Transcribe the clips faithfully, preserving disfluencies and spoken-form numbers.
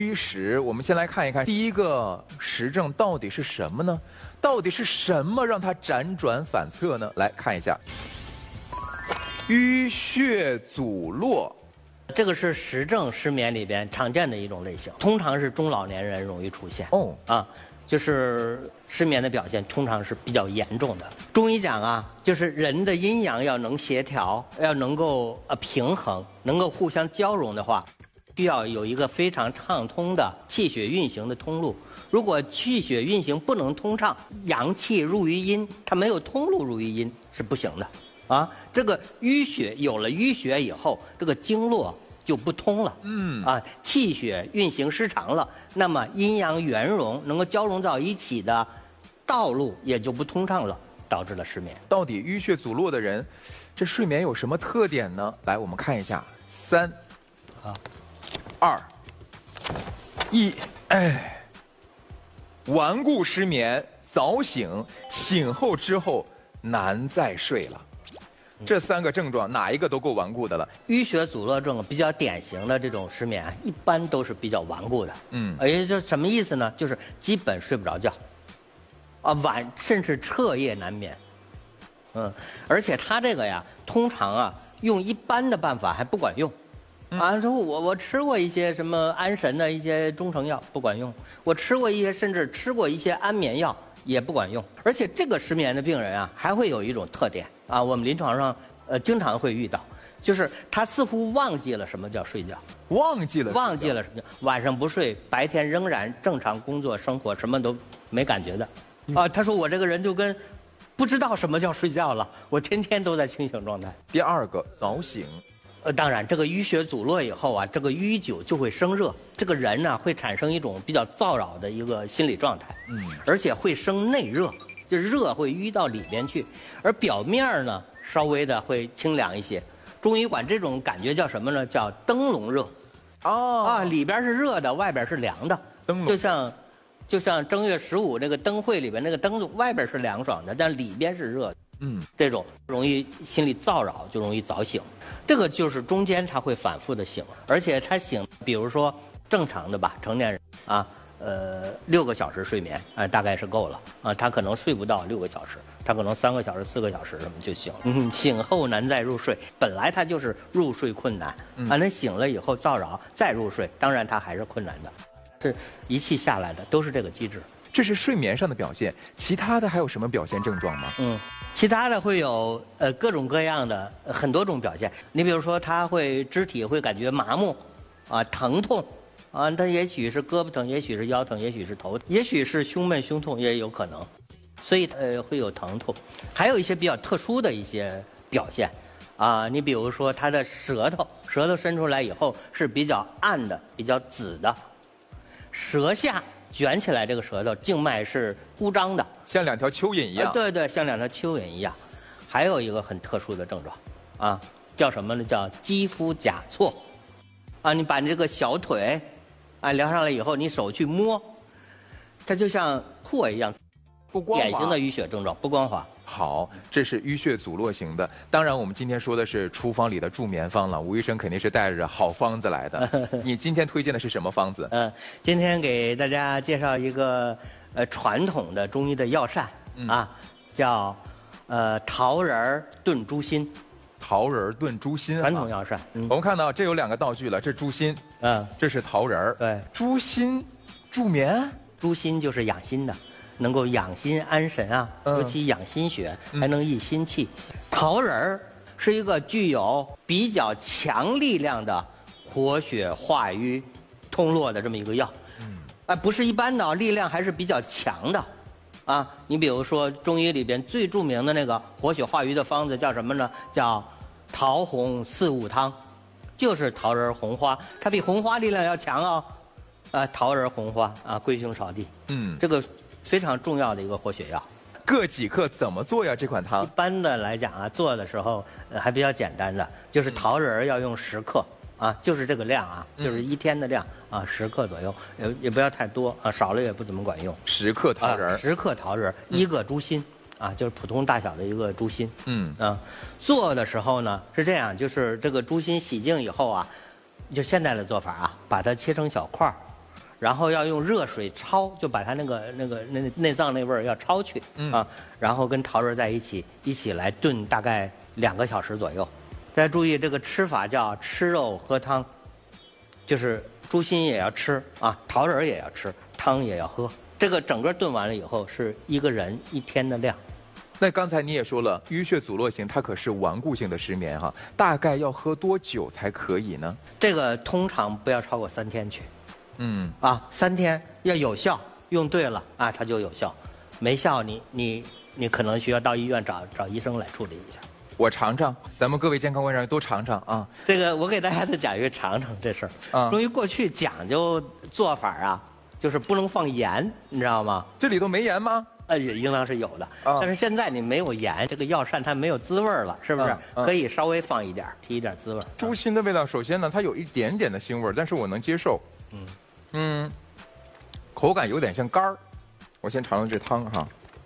虚实，我们先来看一看第一个实证到底是什么呢？到底是什么让它辗转反侧呢？来看一下，淤血阻络。 这个是实证失眠里边常见的一种类型，通常是中老年人容易出现。 哦， 啊，就是失眠的表现通常是比较严重的。中医讲啊，就是人的阴阳要能协调，要能够呃平衡，能够互相交融的话，需要有一个非常畅通的气血运行的通路。如果气血运行不能通畅，阳气入于阴，它没有通路入于阴是不行的。啊，这个淤血有了淤血以后，这个经络就不通了。 嗯， 啊，气血运行失常了，那么阴阳圆融能够交融到一起的道路也就不通畅了，导致了失眠。 到底淤血阻络的人，这睡眠有什么特点呢？来，我们看一下，三， 啊， 二，一，哎，顽固失眠，早醒，醒后之后难再睡了。这三个症状哪一个都够顽固的了？ 淤血阻络症比较典型的这种失眠，一般都是比较顽固的。 嗯， 也就是什么意思呢？就是基本睡不着觉，啊，晚甚至彻夜难眠。嗯，而且他这个呀，通常啊，用一般的办法还不管用。啊，说我我吃过一些什么安神的一些中成药不管用，我吃过一些甚至吃过一些安眠药也不管用。而且这个失眠的病人啊，还会有一种特点啊，我们临床上呃经常会遇到，就是他似乎忘记了什么叫睡觉， 忘记了， 忘记了什么叫晚上不睡，白天仍然正常工作生活，什么都没感觉的。啊，他说我这个人就跟不知道什么叫睡觉了，我天天都在清醒状态。 第二个早醒。 呃，当然，这个淤血阻络以后啊，这个淤久就会生热，这个人呢会产生一种比较燥扰的一个心理状态， 嗯， 而且会生内热，就是热会淤到里边去，而表面呢稍微的会清凉一些。中医管这种感觉叫什么呢？叫灯笼热。 哦， 啊，里边是热的，外边是凉的， 灯笼就像就像正月十五那个灯会里边那个灯笼，外边是凉爽的，但里边是热的。 嗯， 这种容易心理燥扰，就容易早醒。这个就是中间他会反复的醒，而且他醒，比如说正常的吧，成年人啊，呃，六个小时睡眠啊、呃，大概是够了啊。他可能睡不到六个小时，他可能三个小时、四个小时什么就醒了。嗯，醒后难再入睡，本来他就是入睡困难，啊，那醒了以后燥扰再入睡，当然他还是困难的。是一气下来的，都是这个机制。 这是睡眠上的表现，其他的还有什么表现症状吗？ 嗯，其他的会有呃各种各样的、呃、很多种表现。你比如说，他会肢体会感觉麻木，啊，疼痛，啊，他也许是胳膊疼，也许是腰疼，也许是头，也许是胸闷、胸痛也有可能，所以呃会有疼痛。还有一些比较特殊的一些表现，啊，你比如说他的舌头，舌头伸出来以后是比较暗的、比较紫的，舌下卷起来，这个舌头静脉是鼓张的， 像两条蚯蚓一样。 啊、对对，像两条蚯蚓一样。还有一个很特殊的症状，啊，叫什么呢？叫肌肤甲错。啊，你把你这个小腿，啊，量上来以后，你手去摸，它就像破一样， 不光滑。 典型的淤血症状，不光滑。 好，这是淤血阻络型的。当然，我们今天说的是厨房里的助眠方了。吴医生肯定是带着好方子来的。你今天推荐的是什么方子？ 嗯、呃，今天给大家介绍一个呃传统的中医的药膳、嗯、啊，叫呃桃仁炖猪心。 桃仁炖猪心， 传统药膳。嗯、 我们看到这有两个道具了，这猪心， 嗯， 这是桃仁。 对， 猪心助眠， 猪心就是养心的。能够养心安神啊，尤其养心血，还能益心气。嗯、桃仁儿是一个具有比较强力量的活血化瘀、通络的这么一个药。嗯，啊，不是一般的，力量还是比较强的。啊，你比如说中医里边最著名的那个活血化瘀的方子叫什么呢？叫桃红四物汤，就是桃仁红花，它比红花力量要强哦。啊，桃仁红花啊，龟兄少弟。嗯，这个。非常重要的一个活血药， 各几克怎么做呀？这款汤一般的来讲啊，做的时候、呃、还比较简单的，就是桃仁要用十克啊，就是这个量啊，就是一天的量啊，十克左右，也也不要太多啊，少了也不怎么管用。 十克桃仁， 十、啊、克桃仁，一个猪心啊，就是普通大小的一个猪心。 嗯啊，做的时候呢是这样，就是这个猪心洗净以后啊，就现在的做法啊，把它切成小块儿。 然后要用热水焯，就把它那个那个那内脏那味儿要焯去、嗯、啊，然后跟桃仁在一起一起来炖大概两个小时左右。大家注意这个吃法叫吃肉喝汤，就是猪心也要吃啊，桃仁也要吃，汤也要喝。这个整个炖完了以后是一个人一天的量。 那刚才你也说了，淤血阻络型它可是顽固性的失眠哈，大概要喝多久才可以呢？ 这个通常不要超过三天去。 嗯啊，三天要有效，用对了啊，它就有效；没效你，你你你可能需要到医院找找医生来处理一下。 我尝尝，咱们各位健康观众都尝尝啊。 这个我给大家再讲一个尝尝这事儿啊。由于过去讲究做法啊，就是不能放盐，你知道吗？ 这里头没盐吗？ 呃，也应当是有的，啊、但是现在你没有盐，这个药膳它没有滋味了，是不是？啊啊、可以稍微放一点，提一点滋味。 猪心的味道，首先呢，它有一点点的腥味，但是我能接受。嗯嗯，口感有点像干儿。我先尝尝这汤哈。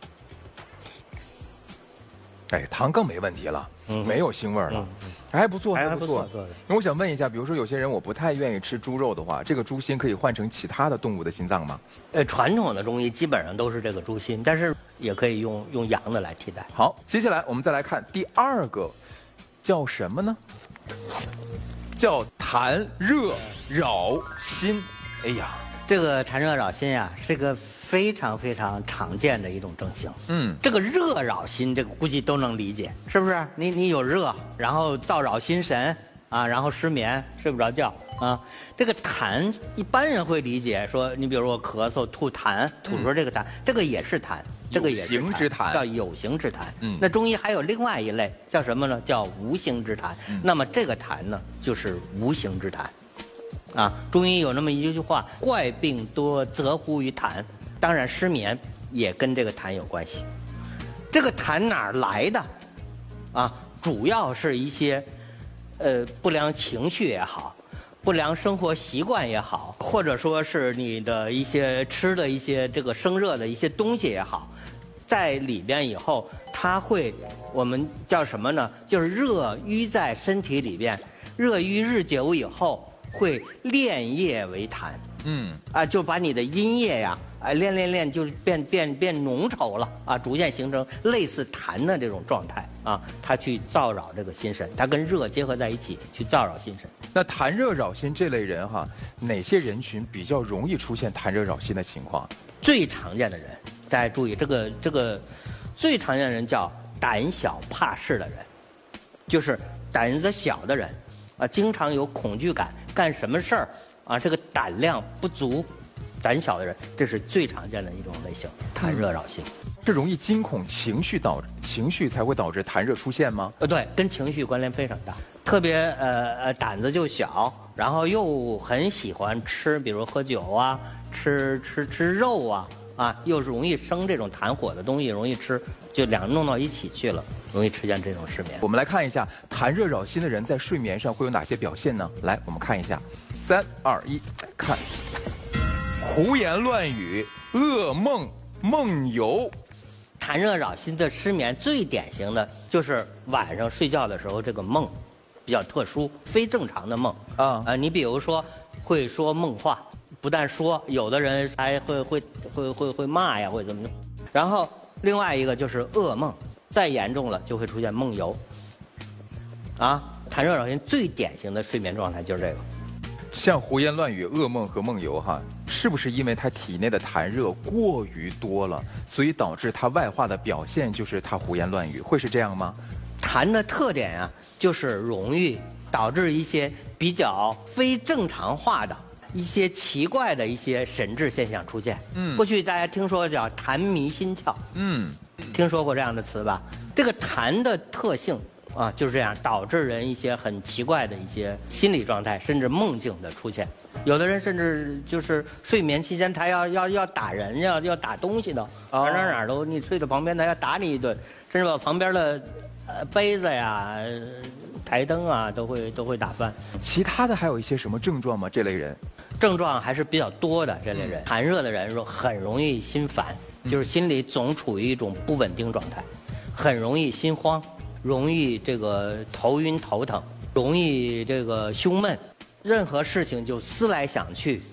哎，汤更没问题了，嗯、没有腥味了，嗯嗯、还不错， 还不错。那我想问一下，比如说有些人我不太愿意吃猪肉的话，这个猪心可以换成其他的动物的心脏吗？ 呃，传统的中医基本上都是这个猪心，但是也可以用用羊的来替代。 好，接下来我们再来看第二个，叫什么呢？叫痰热扰心。哎呀， 这个痰热扰心呀、啊，是个非常非常常见的一种症型。嗯，这个热扰心，这个估计都能理解，是不是？你你有热，然后燥扰心神啊，然后失眠，睡不着觉啊。这个痰，一般人会理解说，你比如说咳嗽吐痰，吐出这个痰，嗯、这个也是痰，这个也是有形之痰， 叫有形之痰。嗯，那中医还有另外一类叫什么呢？叫无形之痰。嗯、那么这个痰呢，就是无形之痰。啊，中医有那么一句话：怪病多则乎于痰。当然，失眠也跟这个痰有关系。这个痰哪儿来的？啊，主要是一些，呃，不良情绪也好，不良生活习惯也好，或者说是你的一些吃的一些这个生热的一些东西也好，在里边以后，它会我们叫什么呢？就是热淤在身体里边，热淤日久以后会炼液为痰。嗯，啊，就把你的阴液呀，啊，练练练，就是变变变浓稠了啊，逐渐形成类似痰的这种状态啊，它去燥扰这个心神，它跟热结合在一起去燥扰心神。 那痰热扰心这类人哈，哪些人群比较容易出现痰热扰心的情况？ 最常见的人，大家注意这个这个，最常见的人叫胆小怕事的人，就是胆子小的人，啊，经常有恐惧感，干什么事儿。啊，这个胆量不足、胆小的人，这是最常见的一种类型，痰热扰心。 这容易惊恐情绪导情绪才会导致痰热出现吗？ 呃，对，跟情绪关联非常大。特别呃呃胆子就小，然后又很喜欢吃，比如喝酒啊，吃吃吃肉啊，啊，又容易生这种痰火的东西，容易吃，就两个弄到一起去了。容易出现这种失眠。 我们来看一下痰热扰心的人在睡眠上会有哪些表现呢？来，我们看一下，三二一，看，胡言乱语、噩梦、梦游。 痰热扰心的失眠最典型的就是晚上睡觉的时候，这个梦比较特殊，非正常的梦啊啊、呃！你比如说会说梦话，不但说，有的人还会会会会会骂呀，或者怎么着。然后另外一个就是噩梦。再严重了就会出现梦游，啊，痰热扰心最典型的睡眠状态就是这个。 像胡言乱语、噩梦和梦游哈，是不是因为他体内的痰热过于多了，所以导致他外化的表现就是他胡言乱语，会是这样吗？ 痰的特点啊，就是容易导致一些比较非正常化的一些奇怪的一些神志现象出现。嗯，过去大家听说叫痰迷心窍。嗯。听说过这样的词吧？这个痰的特性啊，就是这样，导致人一些很奇怪的一些心理状态，甚至梦境的出现。有的人甚至就是睡眠期间，他要要要打人，要要打东西的，哪哪哪都，你睡到旁边，他要打你一顿，甚至把旁边的呃杯子呀、台灯啊都会都会打翻。 其他的还有一些什么症状吗？这类人症状还是比较多的。这类人，痰热的人说很容易心烦。就是心里总处于一种不稳定状态，很容易心慌，容易这个头晕头疼，容易这个胸闷，任何事情就思来想去，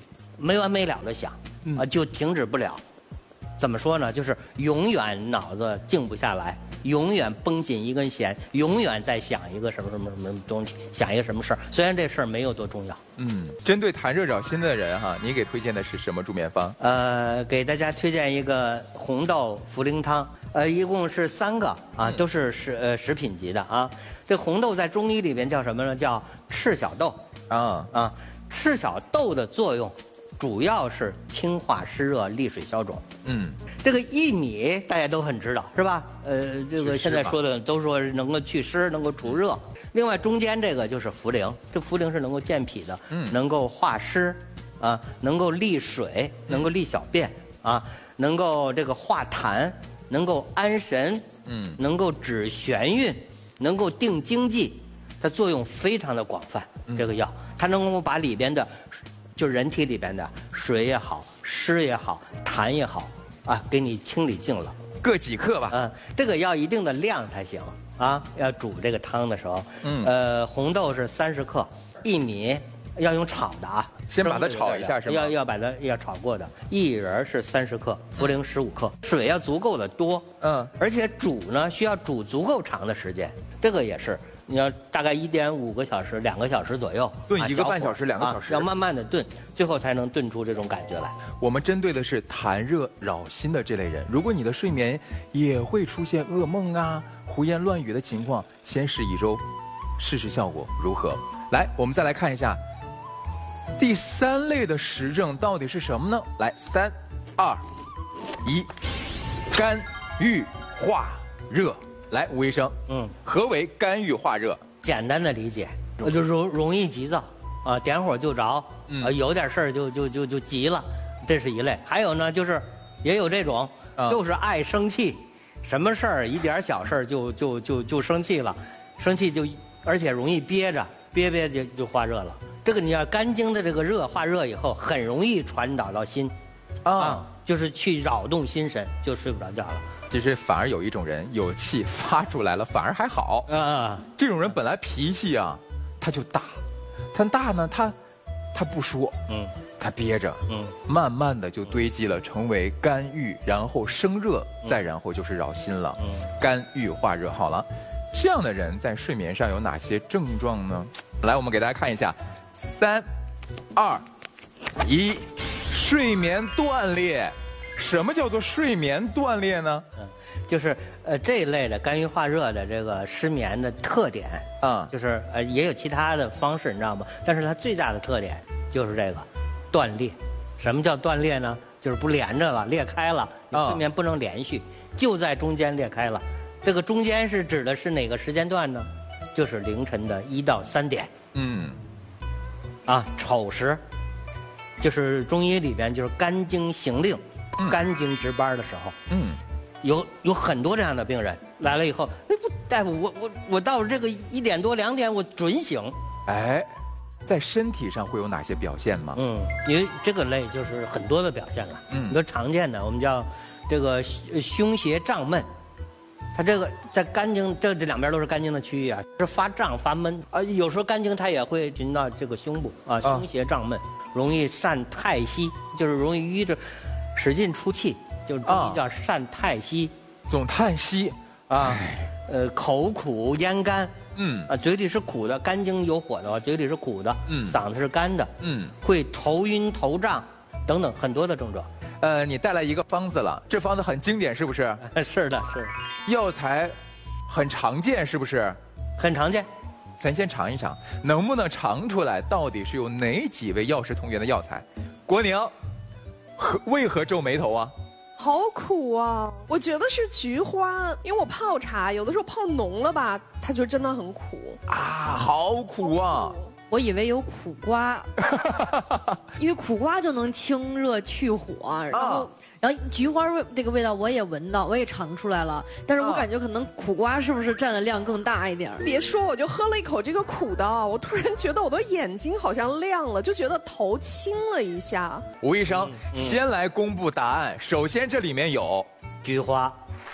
没完没了的想，啊，就停止不了。怎么说呢？就是永远脑子静不下来，永远绷紧一根弦，永远在想一个什么什么什么东西，想一个什么事儿。虽然这事儿没有多重要。 嗯，针对痰热扰心的人哈，你给推荐的是什么助眠方？ 呃，给大家推荐一个红豆茯苓汤，呃，一共是三个啊，都是食呃食品级的啊。这红豆在中医里边叫什么呢？叫赤小豆啊啊。赤小豆的作用主要是清化湿热、利水消肿。 嗯， 这个薏米大家都很知道是吧？呃，这个现在说的都说能够去湿、能够除热。另外中间这个就是茯苓，这茯苓是能够健脾的，嗯，能够化湿，啊，能够利水，能够利小便，啊，能够这个化痰，能够安神，嗯，能够止眩晕，能够定经济，它作用非常的广泛。这个药它能够把里边的，就人体里边的水也好、湿也好、痰也好，啊，给你清理净了。 各几克吧？ 嗯，这个要一定的量才行啊。要煮这个汤的时候，嗯，呃，红豆是三十克，薏米要用炒的啊， 先把它炒一下是吗？ 要要把它要炒过的。薏仁是三十克，茯苓十五克，水要足够的多，嗯，而且煮呢需要煮足够长的时间，这个也是。你要大概一点五个小时、两个小时左右， 炖一个半小时、两个小时， 要慢慢的炖，最后才能炖出这种感觉来。 我们针对的是痰热扰心的这类人，如果你的睡眠也会出现噩梦啊、胡言乱语的情况，先试一周，试试效果如何？来，我们再来看一下第三类的实证到底是什么呢？来，三、二、一，肝郁化热。来，吴医生，嗯，何为肝郁化热？ 简单的理解，就容容易急躁啊，点火就着，嗯、啊，有点事儿就就就就急了，这是一类。还有呢，就是也有这种，嗯、就是爱生气，什么事儿一点小事儿就就就就生气了，生气就而且容易憋着，憋憋就就化热了。这个你要肝经的这个热化热以后，很容易传导到心，啊，啊就是去扰动心神，就睡不着觉了。 其实反而有一种人有气发出来了，反而还好啊。这种人本来脾气啊，他就大，他大呢，他他不说，嗯，他憋着，嗯，慢慢的就堆积了，成为肝郁，然后生热，再然后就是扰心了，嗯，肝郁化热。好了，这样的人在睡眠上有哪些症状呢？来，我们给大家看一下，三、二、一，睡眠断裂。什么叫做睡眠断裂呢？嗯， 就是呃这一类的肝郁化热的这个失眠的特点啊、嗯，就是呃也有其他的方式，你知道吗？但是它最大的特点就是这个断裂。什么叫断裂呢？就是不连着了，裂开了，你睡眠不能连续，嗯、就在中间裂开了。这个中间是指的是哪个时间段呢？就是凌晨的一到三点。嗯，啊，丑时，就是中医里边就是肝经行令。肝经值班的时候，嗯，有有很多这样的病人来了以后，哎不，大夫，我我我到这个一点多两点我准醒， 哎，在身体上会有哪些表现吗？ 嗯，因为这个类就是很多的表现了，嗯，很多常见的我们叫这个胸胁胀闷，它这个在肝经这这两边都是肝经的区域啊，是发胀发闷啊，有时候肝经它也会进到这个胸部啊，胸胁胀闷，容易散太息，就是容易淤着。使劲出气，就中医叫善太息， 啊、总叹息啊， 呃，口苦咽干，嗯啊，嘴里是苦的，肝经有火的话，嘴里是苦的，嗯，嗓子是干的，嗯，会头晕头胀等等很多的症状。 呃，你带来一个方子了，这方子很经典，是不是？ 是的，是。 药材很常见，是不是？ 很常见。 咱先尝一尝，能不能尝出来到底是有哪几味药食同源的药材？国宁。为何皱眉头啊？ 好苦啊！我觉得是菊花，因为我泡茶有的时候泡浓了吧，它就真的很苦啊，好苦啊！ 我以为有苦瓜，因为苦瓜就能清热去火，然后、啊、然后菊花味这个味道我也闻到，我也尝出来了，但是我感觉可能苦瓜是不是占的量更大一点？ 别说，我就喝了一口这个苦的，我突然觉得我的眼睛好像亮了，就觉得头轻了一下。 吴医生，嗯嗯、先来公布答案。首先，这里面有菊花。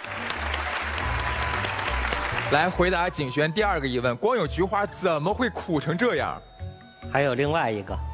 来回答景璇第二个疑问：光有菊花怎么会苦成这样？ 还有另外一个，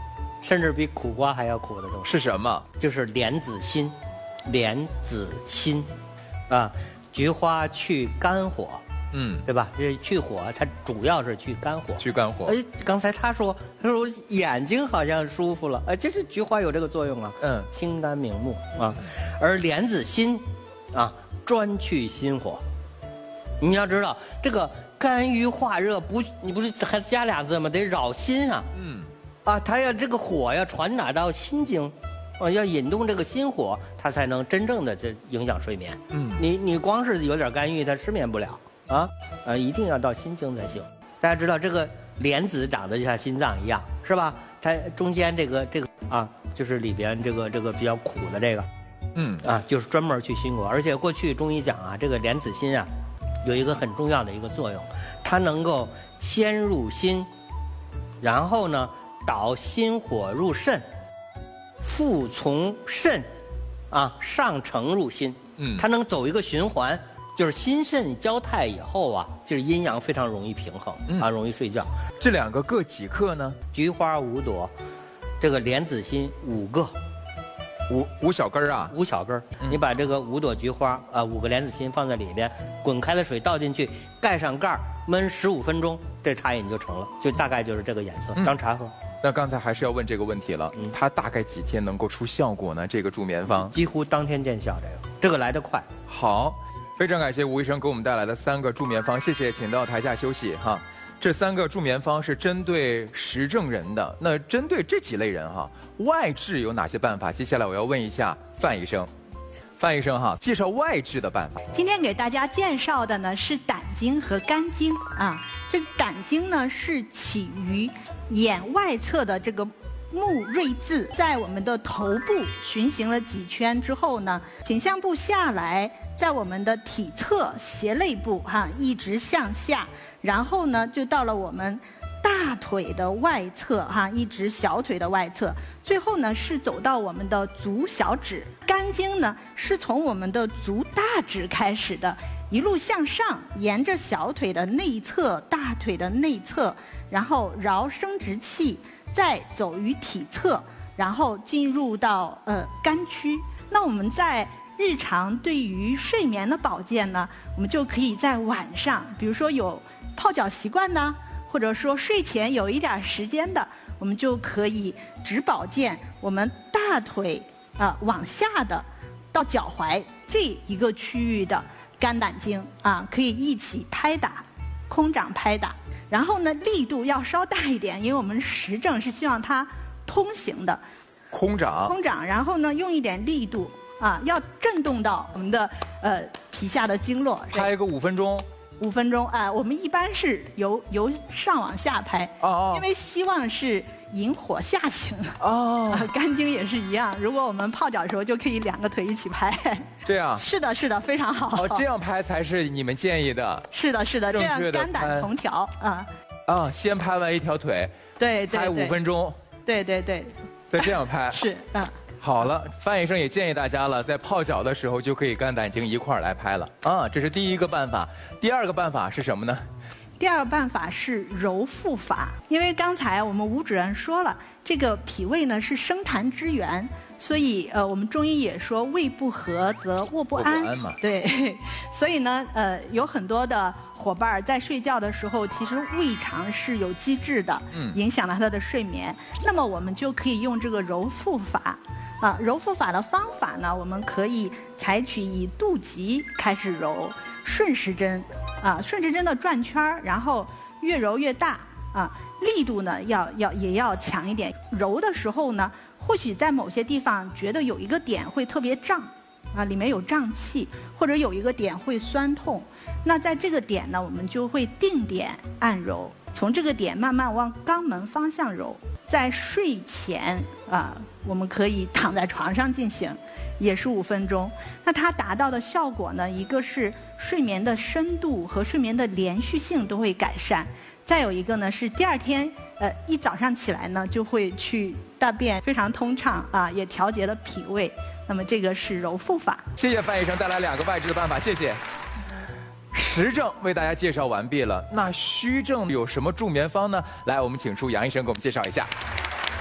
甚至比苦瓜还要苦的东西是什么？ 就是莲子心。莲子心，啊，菊花去肝火， 嗯， 对吧？这去火，它主要是去肝火。 去肝火。 哎，刚才他说，他说我眼睛好像舒服了，哎，这是菊花有这个作用啊。 嗯， 清肝明目啊。而莲子心，啊，专去心火。你要知道，这个肝郁化热不，你不是还加俩字吗？得扰心啊。 嗯， 啊，它要这个火要传达到心经。哦，要引动这个心火，它才能真正的这影响睡眠。 嗯， 你你光是有点肝郁，它失眠不了啊。呃，一定要到心经才行。大家知道这个莲子长得就像心脏一样，是吧？它中间这个这个啊，就是里边这个这个比较苦的这个， 嗯啊，就是专门去心火。而且过去中医讲啊，这个莲子心啊，有一个很重要的一个作用，它能够先入心，然后呢导心火入肾。复从肾，啊上承入心， 嗯， 它能走一个循环，就是心肾交泰以后啊，就是阴阳非常容易平衡， 嗯、 啊容易睡觉。 这两个各几克呢？ 菊花五朵，这个莲子心五个， 五五小根儿啊， 五小根儿。嗯、你把这个五朵菊花啊、呃，五个莲子心放在里边，滚开的水倒进去，盖上盖儿，焖十五分钟，这茶饮就成了，就大概就是这个颜色，当茶喝。 那刚才还是要问这个问题了，嗯，它大概几天能够出效果呢？这个助眠方几乎当天见效，这个这个来得快。 好，非常感谢吴医生给我们带来的三个助眠方，谢谢，请到台下休息哈。这三个助眠方是针对实证人的，那针对这几类人哈，外治有哪些办法？接下来我要问一下范医生。范医生哈，介绍外治的办法。 今天给大家介绍的呢是胆经和肝经啊。这个胆经呢是起于眼外侧的这个目锐眦，在我们的头部循行了几圈之后呢，颈项部下来，在我们的体侧斜肋部哈、啊、一直向下，然后呢就到了我们大腿的外侧哈、啊，一直小腿的外侧，最后呢是走到我们的足小指。肝经呢是从我们的足大指开始的，一路向上，沿着小腿的内侧、大腿的内侧，然后绕生殖器，再走于体侧，然后进入到呃肝区。那我们在日常对于睡眠的保健呢，我们就可以在晚上，比如说有泡脚习惯呢，或者说睡前有一点时间的，我们就可以只保健我们大腿啊、呃、往下的到脚踝这一个区域的肝胆经啊，可以一起拍打，空掌拍打。然后呢，力度要稍大一点，因为我们实证是希望它通行的。 空掌。 空掌，然后呢，用一点力度啊，要震动到我们的呃皮下的经络。 拍个五分钟。 五分钟啊、呃，我们一般是由由上往下拍， 哦哦， 因为希望是引火下行。 哦， 啊，肝经也是一样，如果我们泡脚的时候就可以两个腿一起拍。 这样。 是的，是的，非常好。 哦，这样拍才是你们建议的。 是的，是的，这样肝胆同调啊。 啊，先拍完一条腿。 对对。 拍五分钟。 对对对。 再这样拍。 是，嗯。 好了，范医生也建议大家了，在泡脚的时候就可以肝胆经一块儿来拍了啊，这是第一个办法。第二个办法是什么呢？ 第二个办法是揉腹法，因为刚才我们吴主任说了，这个脾胃呢是生痰之源，所以呃，我们中医也说胃不和则卧不安。 卧不安嘛。 对，所以呢，呃，有很多的伙伴在睡觉的时候，其实胃肠是有积滞的，嗯，影响了他的睡眠。那么我们就可以用这个揉腹法。啊，揉腹法的方法呢，我们可以采取以肚脐开始揉，顺时针，啊，顺时针的转圈儿，然后越揉越大，啊，力度呢要要也要强一点。揉的时候呢，或许在某些地方觉得有一个点会特别胀，啊，里面有胀气，或者有一个点会酸痛，那在这个点呢，我们就会定点按揉，从这个点慢慢往肛门方向揉。在睡前啊，我们可以躺在床上进行，也是五分钟。那它达到的效果呢，一个是睡眠的深度和睡眠的连续性都会改善，再有一个呢是第二天呃一早上起来呢就会去大便非常通畅啊，也调节了脾胃。那么这个是揉腹法。 谢谢范医生带来两个外治的办法，谢谢。实证为大家介绍完毕了，那虚症有什么助眠方呢？来，我们请出杨医生给我们介绍一下。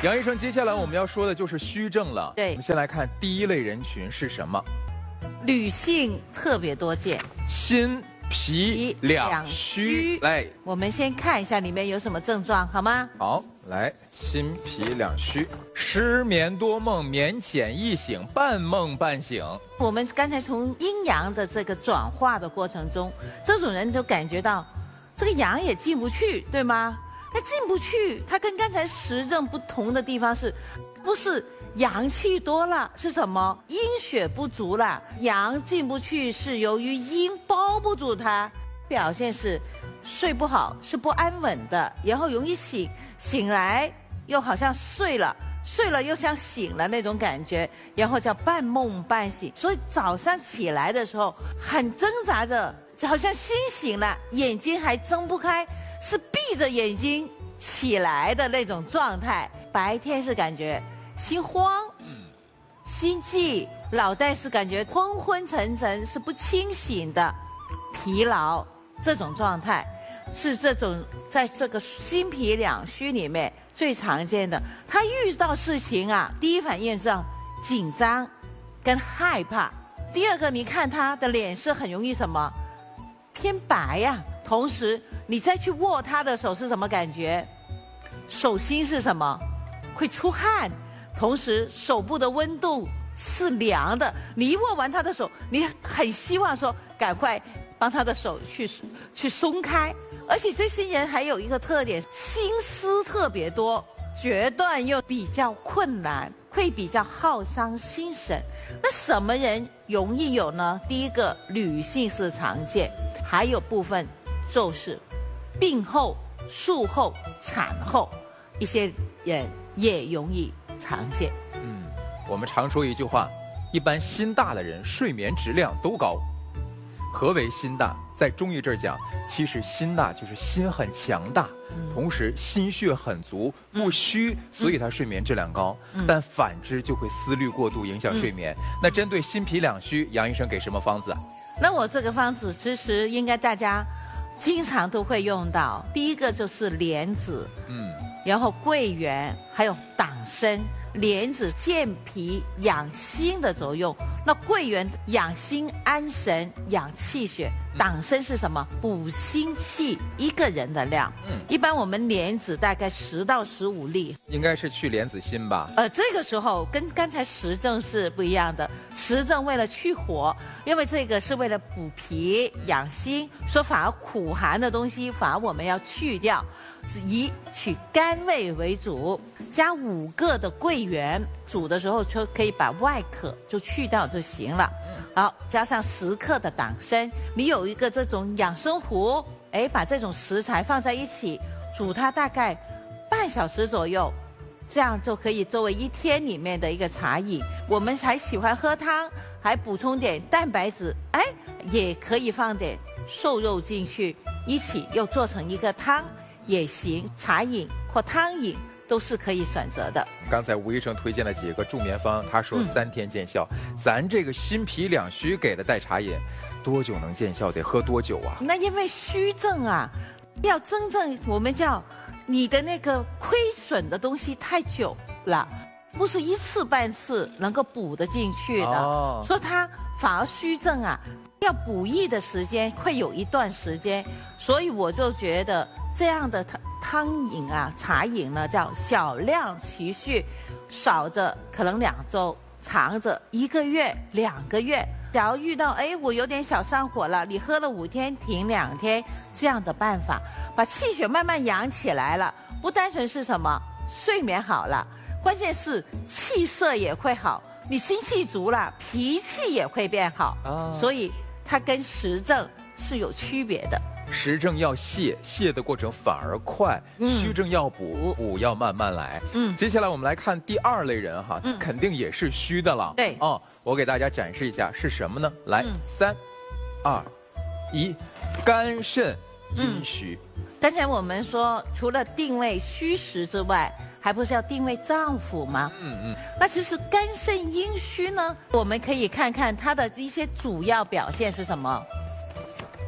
杨医生，接下来我们要说的就是虚症了。 对我们先来看第一类人群是什么？ 女性特别多见， 心脾两两虚。 虚来， 我们先看一下里面有什么症状，好吗？ 好，来，心脾两虚，失眠多梦，眠浅易醒，半梦半醒。 我们刚才从阴阳的这个转化的过程中，这种人就感觉到这个阳也进不去，对吗？那进不去，它跟刚才实证不同的地方是，不是阳气多了，是什么？阴血不足了，阳进不去是由于阴包不住它，表现是睡不好，是不安稳的，然后容易醒，醒来又好像睡了。睡了又像醒了那种感觉，然后叫半梦半醒。所以早上起来的时候很挣扎着，好像心醒了，眼睛还睁不开，是闭着眼睛起来的那种状态。白天是感觉心慌、心悸，脑袋是感觉昏昏沉沉，是不清醒的，疲劳这种状态。是这种在这个心脾两虚里面最常见的。他遇到事情啊，第一反应是紧张跟害怕。第二个，你看他的脸是很容易什么偏白呀、啊，同时你再去握他的手是什么感觉？手心是什么？会出汗，同时手部的温度是凉的。你一握完他的手，你很希望说赶快帮他的手去去松开。而且这些人还有一个特点，心思特别多，决断又比较困难，会比较耗伤心神。那什么人容易有呢？第一个，女性是常见，还有部分就是病后、术后、产后，一些人也容易常见。 嗯，我们常说一句话，一般心大的人睡眠质量都高。何为心大？在中医这儿讲，其实心大就是心很强大，同时心血很足，不虚，所以他睡眠质量高。但反之就会思虑过度，影响睡眠。那针对心脾两虚，杨医生给什么方子啊？ 那我这个方子其实应该大家经常都会用到。第一个就是莲子，嗯，然后桂圆，还有党参。莲子健脾养心的作用，那桂圆养心安神、养气血，党参是什么？补心气，一个人的量。嗯，一般我们莲子大概十到十五粒， 应该是去莲子心吧？ 呃，这个时候跟刚才实证是不一样的。实证为了去火，因为这个是为了补脾养心，说反而苦寒的东西反而我们要去掉，以取甘味为主，加五个的桂圆，煮的时候就可以把外壳就去掉就行了。好，加上十克的党参，你有一个这种养生壶，哎，把这种食材放在一起，煮它大概半小时左右，这样就可以作为一天里面的一个茶饮。我们还喜欢喝汤，还补充点蛋白质，哎，也可以放点瘦肉进去，一起又做成一个汤也行，茶饮或汤饮都是可以选择的。 刚才吴医生推荐了几个助眠方，他说三天见效。嗯、咱这个心脾两虚给的代茶饮，多久能见效？得喝多久啊？ 那因为虚症啊，要真正我们叫你的那个亏损的东西太久了，不是一次半次能够补得进去的。哦，说它反而虚症啊，要补益的时间会有一段时间，所以我就觉得这样的汤汤饮啊、茶饮呢，叫小量其序，少着可能两周，长着一个月、两个月。假如遇到哎，我有点小上火了，你喝了五天停两天，这样的办法，把气血慢慢养起来了，不单纯是什么睡眠好了，关键是气色也会好，你心气足了，脾气也会变好。哦，所以它跟实证是有区别的。 实证要泻，泻的过程反而快；嗯、虚症要补，补要慢慢来。嗯，接下来我们来看第二类人哈，嗯、肯定也是虚的了。 对哦，我给大家展示一下是什么呢？来，嗯、三、二、一，肝肾阴虚。 嗯、刚才我们说，除了定位虚实之外，还不是要定位脏腑吗？嗯嗯。那其实肝肾阴虚呢，我们可以看看它的一些主要表现是什么。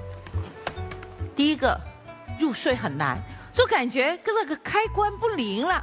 第一个，入睡很难，就感觉跟那个开关不灵了，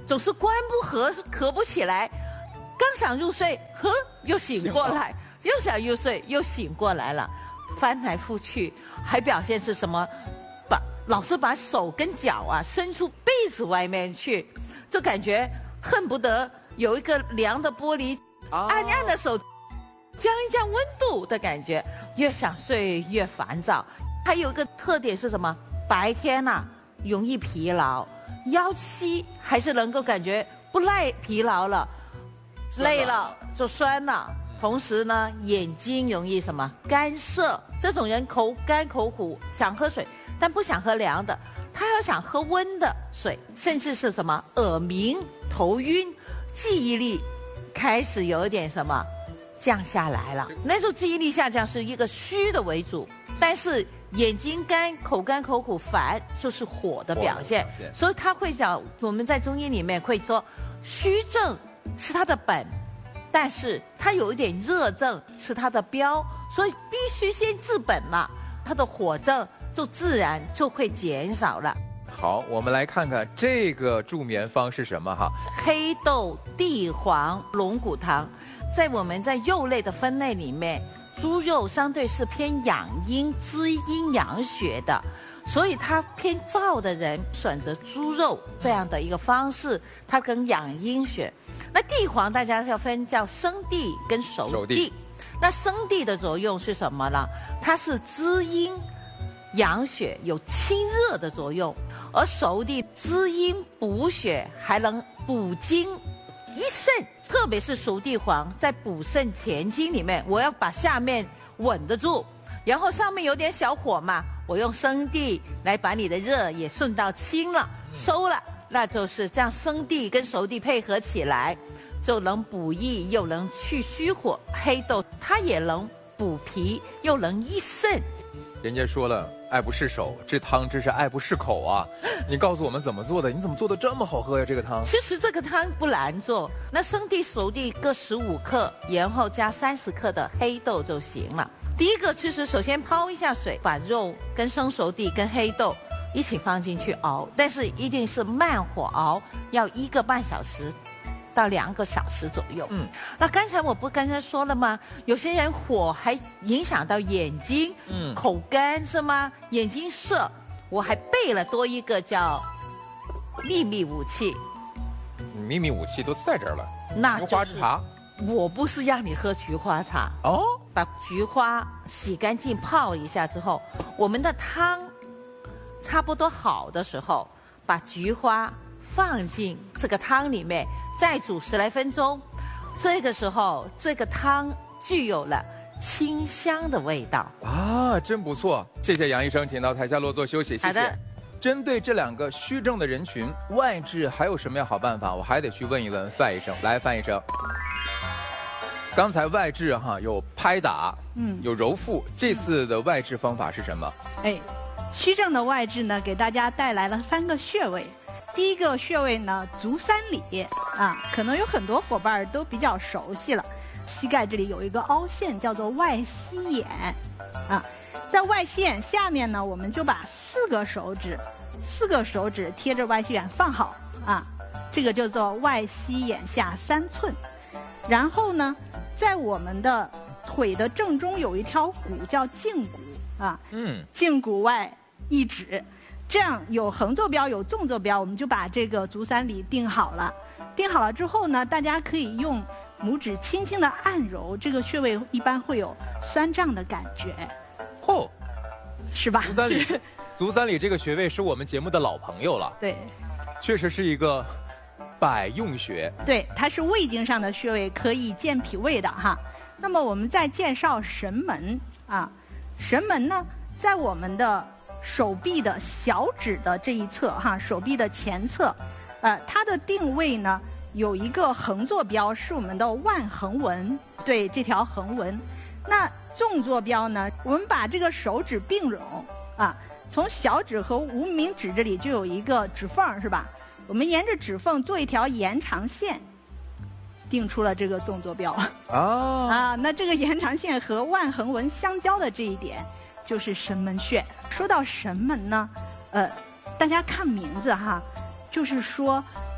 总是关不合，合不起来。刚想入睡，呵，又醒过来，又想入睡，又醒过来了，翻来覆去，还表现是什么？把老是把手跟脚啊伸出被子外面去，就感觉恨不得有一个凉的玻璃， 哦暗暗的手降一降温度的感觉，越想睡越烦躁。还有一个特点是什么？白天呐、啊、容易疲劳，腰膝还是能够感觉不耐疲劳了。累了就酸了，同时呢，眼睛容易什么干涩。这种人口干口苦，想喝水，但不想喝凉的，他要想喝温的水，甚至是什么耳鸣、头晕，记忆力开始有一点什么降下来了。那种记忆力下降是一个虚的为主，但是眼睛干、口干口苦、烦就是火的表现， 表现所以他会讲，我们在中医里面会说，虚症是它的本，但是它有一点热症是它的标，所以必须先治本了，它的火症就自然就会减少了。 好，我们来看看这个助眠方是什么哈？ 黑豆地黄龙骨汤，在我们在肉类的分类里面，猪肉相对是偏养阴、滋阴、养血的，所以它偏燥的人选择猪肉这样的一个方式，它跟养阴血。那地黄大家要分叫生地跟熟地， 熟地那生地的作用是什么呢？它是滋阴、养血，有清热的作用；而熟地滋阴补血，还能补精益肾。特别是熟地黄在补肾填精里面，我要把下面稳得住，然后上面有点小火嘛，我用生地来把你的热也顺道清了、收了，那就是这样，生地跟熟地配合起来，就能补益又能去虚火。黑豆它也能补脾又能益肾。 人家说了，爱不释手，这汤真是爱不释口啊！你告诉我们怎么做的？你怎么做的这么好喝呀？这个汤其实这个汤不难做，那生地熟地各十五克，然后加三十克的黑豆就行了。第一个其实首先泡一下水，把肉跟生熟地跟黑豆一起放进去熬，但是一定是慢火熬，要一个半小时到两个小时左右。嗯，那刚才我不刚才说了吗？有些人火还影响到眼睛，嗯，口干是吗？眼睛涩，我还备了多一个叫秘密武器。 秘密武器都在这儿了， 那菊花茶。 我不是让你喝菊花茶哦， 把菊花洗干净泡一下之后，我们的汤差不多好的时候，把菊花放进这个汤里面，再煮十来分钟。这个时候，这个汤具有了清香的味道啊，真不错。谢谢杨医生，请到台下落座休息。谢谢。针对这两个虚症的人群，外治还有什么样好办法？我还得去问一问范医生。来，范医生，刚才外治哈有拍打，嗯，有揉腹，这次的外治方法是什么？ 哎，虚症的外治呢，给大家带来了三个穴位。第一个穴位呢，足三里啊，可能有很多伙伴都比较熟悉了。膝盖这里有一个凹陷，叫做外膝眼啊。在外膝眼下面呢，我们就把四个手指，四个手指贴着外膝眼放好啊，这个叫做外膝眼下三寸。然后呢，在我们的腿的正中有一条骨叫胫骨啊，嗯，胫骨外一指。这样有横坐标有纵坐标，我们就把这个足三里定好了。定好了之后呢，大家可以用拇指轻轻的按揉这个穴位，一般会有酸胀的感觉。 哦， 是吧？ 足三里，足三里这个穴位是我们节目的老朋友了。 对， 确实是一个百用穴。 对，它是胃经上的穴位，可以健脾胃的哈。那么我们再介绍神门啊，神门呢，在我们的手臂的小指的这一侧哈，手臂的前侧，呃，它的定位呢有一个横坐标，是我们的腕横纹，对，这条横纹。那纵坐标呢，我们把这个手指并拢啊，从小指和无名指这里就有一个指缝，是吧？我们沿着指缝做一条延长线，定出了这个纵坐标啊啊。那这个延长线和腕横纹相交的这一点就是神门穴。说到神门呢，呃，大家看名字哈，就是说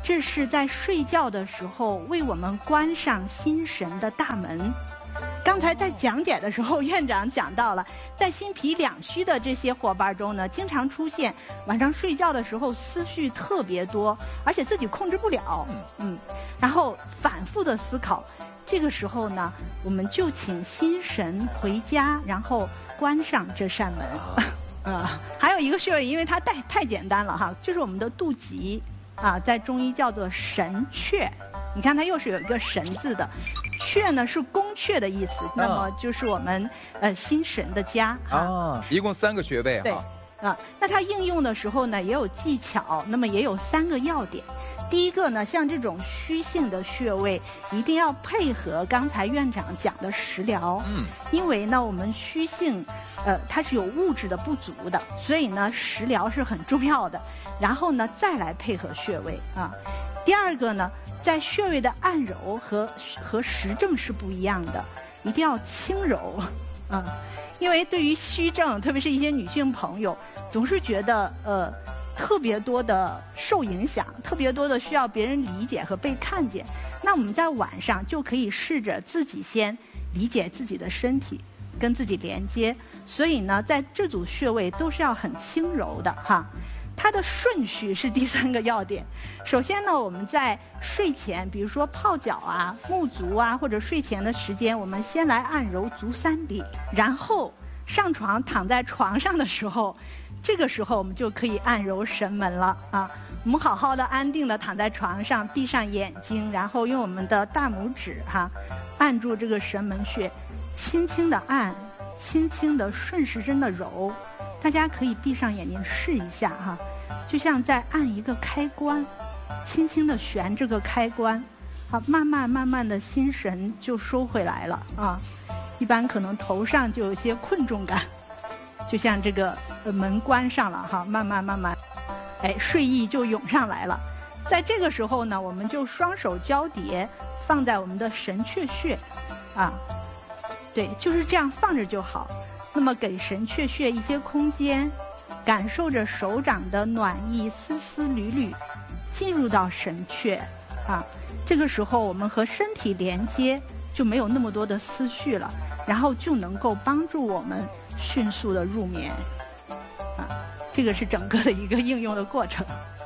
这是在睡觉的时候为我们关上心神的大门。刚才在讲解的时候，院长讲到了，在心脾两虚的这些伙伴中呢，经常出现晚上睡觉的时候思绪特别多，而且自己控制不了，嗯，然后反复的思考。这个时候呢，我们就请心神回家，然后关上这扇门。啊，还有一个穴位，因为它太太简单了哈，就是我们的肚脐啊，在中医叫做神阙。你看它又是有一个神字的，阙呢是宫阙的意思，那么就是我们呃心神的家啊。一共三个穴位哈。 对啊，那它应用的时候呢也有技巧，那么也有三个要点。第一个呢，像这种虚性的穴位，一定要配合刚才院长讲的食疗。嗯，因为呢，我们虚性，呃，它是有物质的不足的，所以呢，食疗是很重要的。然后呢，再来配合穴位啊。第二个呢，在穴位的按揉和和实证是不一样的，一定要轻柔啊。因为对于虚症，特别是一些女性朋友，总是觉得呃。特别多的受影响，特别多的需要别人理解和被看见。那我们在晚上就可以试着自己先理解自己的身体，跟自己连接。所以呢，在这组穴位都是要很轻柔的哈。它的顺序是第三个要点。首先呢，我们在睡前，比如说泡脚啊、沐足啊，或者睡前的时间，我们先来按揉足三里，然后上床躺在床上的时候。这个时候我们就可以按揉神门了啊！我们好好的安定的躺在床上，闭上眼睛，然后用我们的大拇指哈、啊，按住这个神门穴，轻轻的按，轻轻的顺时针的揉。大家可以闭上眼睛试一下哈、啊，就像在按一个开关，轻轻的旋这个开关，啊，慢慢慢慢的心神就收回来了啊。一般可能头上就有些困重感。就像这个门关上了哈，慢慢慢慢，哎，睡意就涌上来了。在这个时候呢，我们就双手交叠，放在我们的神阙穴，啊，对，就是这样放着就好。那么给神阙穴一些空间，感受着手掌的暖意丝丝缕缕进入到神阙，啊，这个时候我们和身体连接，就没有那么多的思绪了，然后就能够帮助我们。迅速的入眠，啊，这个是整个的一个应用的过程。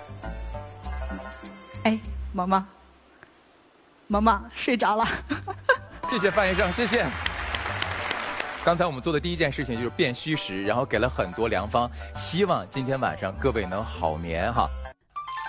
哎，萌萌，萌萌睡着了。 谢谢范医生，谢谢。刚才我们做的第一件事情就是辨虚实，然后给了很多良方，希望今天晚上各位能好眠哈。